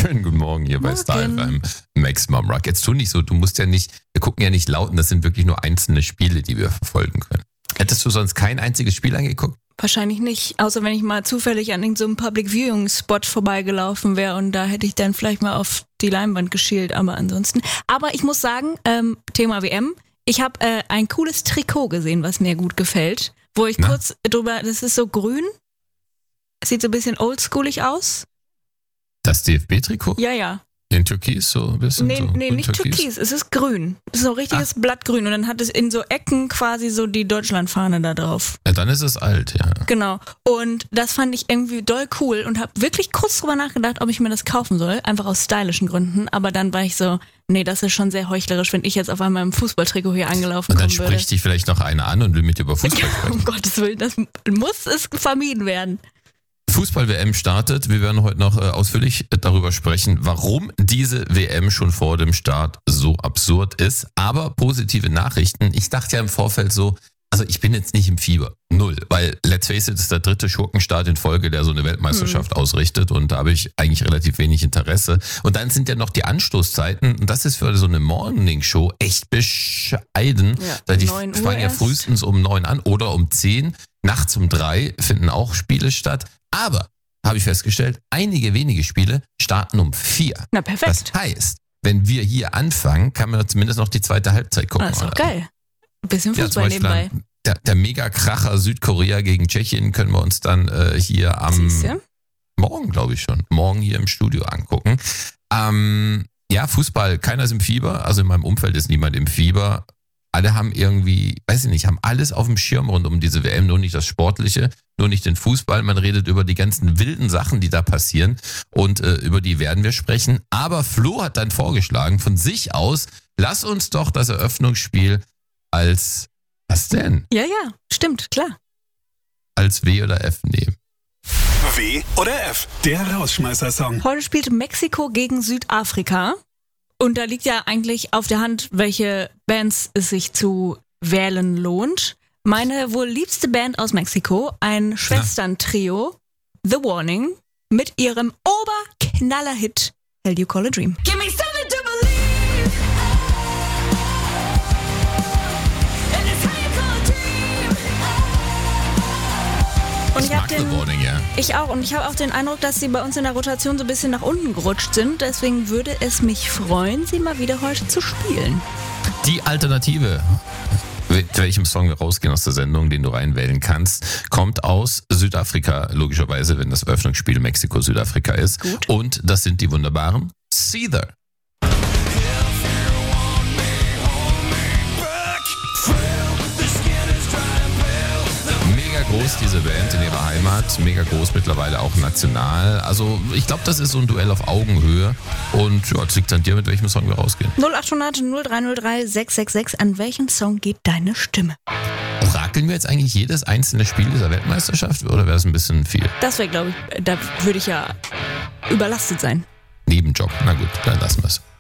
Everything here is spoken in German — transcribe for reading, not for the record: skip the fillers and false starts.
Schönen guten Morgen hier bei Star FM Maximum Rock. Jetzt tu nicht so, wir gucken ja nicht laut und das sind wirklich nur einzelne Spiele, die wir verfolgen können. Hättest du sonst kein einziges Spiel angeguckt? Wahrscheinlich nicht, außer wenn ich mal zufällig an so einem Public Viewing Spot vorbeigelaufen wäre und da hätte ich dann vielleicht mal auf die Leinwand geschielt, aber ansonsten. Aber ich muss sagen, Thema WM, ich habe ein cooles Trikot gesehen, was mir gut gefällt, wo ich kurz drüber, das ist so grün, sieht so ein bisschen oldschoolig aus. Das DFB-Trikot? Ja. In Türkis so ein bisschen? Nee, nicht Türkis, es ist grün. Es ist so richtiges Blattgrün und dann hat es in so Ecken quasi so die Deutschlandfahne da drauf. Ja, dann ist es alt, ja. Genau. Und das fand ich irgendwie doll cool und habe wirklich kurz drüber nachgedacht, ob ich mir das kaufen soll, einfach aus stylischen Gründen. Aber dann war ich so, nee, das ist schon sehr heuchlerisch, wenn ich jetzt auf einmal im Fußballtrikot hier angelaufen komme. Und dann spricht dich vielleicht noch einer an und will mit dir über Fußball sprechen. Um Gottes Willen, das muss es vermieden werden. Fußball-WM startet. Wir werden heute noch ausführlich darüber sprechen, warum diese WM schon vor dem Start so absurd ist. Aber positive Nachrichten. Ich dachte ja im Vorfeld so, also ich bin jetzt nicht im Fieber. Null. Weil, let's face it, ist der 3. Schurkenstart in Folge, der so eine Weltmeisterschaft ausrichtet. Und da habe ich eigentlich relativ wenig Interesse. Und dann sind ja noch die Anstoßzeiten. Und das ist für so eine Morning-Show echt bescheiden. Ja, da die 9 Uhr fangen ja frühestens um 9 an oder um 10. Nachts um 3 finden auch Spiele statt. Aber, habe ich festgestellt, einige wenige Spiele starten um 4. Na, perfekt. Das heißt, wenn wir hier anfangen, kann man zumindest noch die zweite Halbzeit gucken. Das ist doch geil. Ein bisschen Ja, Fußball nebenbei. Der Mega-Kracher Südkorea gegen Tschechien können wir uns dann hier morgen, glaube ich schon, morgen hier im Studio angucken. Ja, Fußball, keiner ist im Fieber, also in meinem Umfeld ist niemand im Fieber. Alle haben irgendwie, weiß ich nicht, haben alles auf dem Schirm rund um diese WM, nur nicht das Sportliche, nur nicht den Fußball. Man redet über die ganzen wilden Sachen, die da passieren und über die werden wir sprechen. Aber Flo hat dann vorgeschlagen, von sich aus, lass uns doch das Eröffnungsspiel als, was denn? Ja, stimmt, klar. Als W oder F nehmen. W oder F, der Rausschmeißer-Song. Heute spielt Mexiko gegen Südafrika. Und da liegt ja eigentlich auf der Hand, welche Bands es sich zu wählen lohnt. Meine wohl liebste Band aus Mexiko, ein Schwestern-Trio, The Warning, mit ihrem Oberknaller-Hit Hell You Call a Dream. Give me something to believe. And it's how you call a dream. Und Ich mag The Warning, ja. Ich auch. Und ich habe auch den Eindruck, dass sie bei uns in der Rotation so ein bisschen nach unten gerutscht sind. Deswegen würde es mich freuen, sie mal wieder heute zu spielen. Die Alternative, mit welchem Song wir rausgehen aus der Sendung, den du reinwählen kannst, kommt aus Südafrika, logischerweise, wenn das Eröffnungsspiel Mexiko-Südafrika ist. Gut. Und das sind die wunderbaren Seether. Mega groß diese Band in ihrer Heimat, mega groß mittlerweile auch national. Also ich glaube, das ist so ein Duell auf Augenhöhe. Und ja, es liegt an dir, mit welchem Song wir rausgehen. 0800 0303 666. An welchen Song geht deine Stimme? Orakeln wir jetzt eigentlich jedes einzelne Spiel dieser Weltmeisterschaft oder wäre es ein bisschen viel? Das wäre, glaube ich, da würde ich ja überlastet sein. Nebenjob. Na gut, dann lassen wir es.